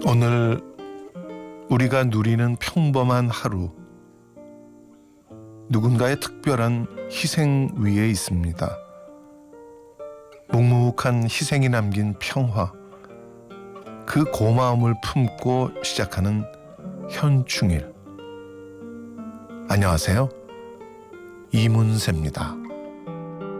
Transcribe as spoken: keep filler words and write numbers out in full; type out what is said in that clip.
오늘 우리가 누리는 평범한 하루, 누군가의 특별한 희생 위에 있습니다. 묵묵한 희생이 남긴 평화, 그 고마움을 품고 시작하는 현충일. 안녕하세요. 이문세입니다.